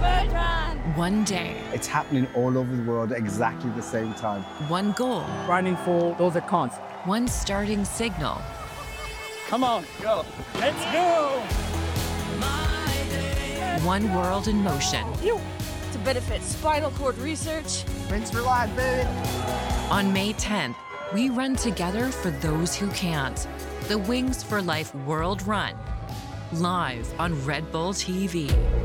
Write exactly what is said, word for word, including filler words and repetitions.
One day, It's happening all over the world at exactly the same time. one goal, Running for those accounts. one starting signal, Come on, go. Let's go. one world in motion. To benefit spinal cord research. Thanks for live, baby. On May tenth, we run together for those who can't. The Wings for Life World Run, live on Red Bull T V.